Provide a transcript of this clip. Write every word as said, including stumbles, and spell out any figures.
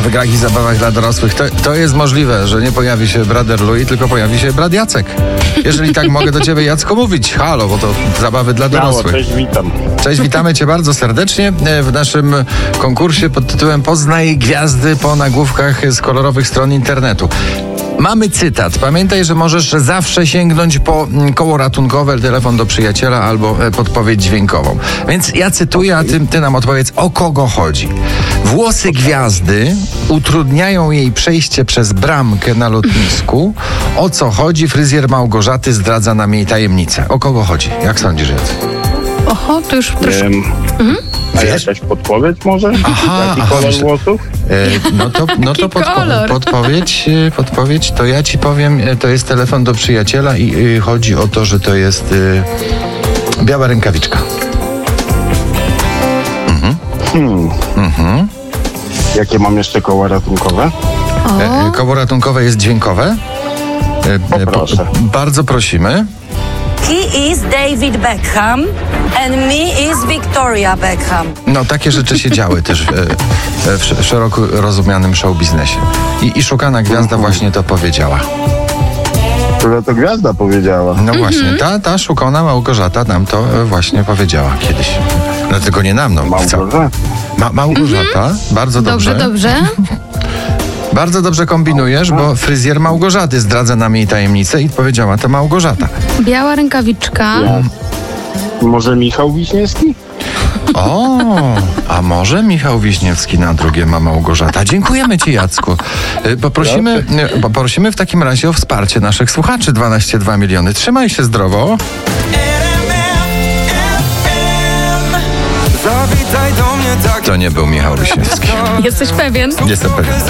w grach i zabawach dla dorosłych. To, to jest możliwe, że nie pojawi się Brother Louis, tylko pojawi się brat Jacek. Jeżeli tak mogę do ciebie, Jacku, mówić. Halo, bo to zabawy dla dorosłych. Cześć, witam. Cześć, witamy cię bardzo serdecznie w naszym konkursie pod tytułem Poznaj gwiazdy po nagłówkach z kolorowych stron internetu. Mamy cytat. Pamiętaj, że możesz zawsze sięgnąć po koło ratunkowe, telefon do przyjaciela albo podpowiedź dźwiękową. Więc ja cytuję, a ty, ty nam odpowiedz, o kogo chodzi. Włosy gwiazdy utrudniają jej przejście przez bramkę na lotnisku. O co chodzi? Fryzjer Małgorzaty zdradza nam jej tajemnicę. O kogo chodzi? Jak sądzisz, Jacek? Oho, to już troszkę... Um, a jakaś podpowiedź może? Aha, Jaki aha, kolor myślę- włosów? E, no to, no to Jaki podpo- kolor? podpowiedź, e, podpowiedź, to ja ci powiem, e, to jest telefon do przyjaciela i e, chodzi o to, że to jest e, biała rękawiczka. Hmm. Mhm. Jakie mam jeszcze koła ratunkowe? O, E, e, koło ratunkowe jest dźwiękowe. E, e, Poproszę. bardzo prosimy. He is David Beckham and me is Victoria Beckham. No takie rzeczy się działy też w, e, w sz- szeroko rozumianym show biznesie. I, I szukana gwiazda właśnie to powiedziała. Która to gwiazda powiedziała? No właśnie, ta, ta szukana Małgorzata nam to e, właśnie powiedziała kiedyś. No tylko nie nam, no. wcale. Małgorzata? Ma- Małgorzata, bardzo dobrze. dobrze, dobrze. Bardzo dobrze kombinujesz, bo fryzjer Małgorzaty zdradza nam jej tajemnicę i powiedziała to Małgorzata. Biała rękawiczka. Ja. Może Michał Wiśniewski? O, a może Michał Wiśniewski na drugie ma Małgorzata. Dziękujemy ci, Jacku. Y, Poprosimy, y, poprosimy w takim razie o wsparcie naszych słuchaczy. dwanaście przecinek dwa miliony. Trzymaj się zdrowo. Zawitaj do mnie tak. To nie był Michał Wiśniewski. Jesteś pewien? Jestem pewien.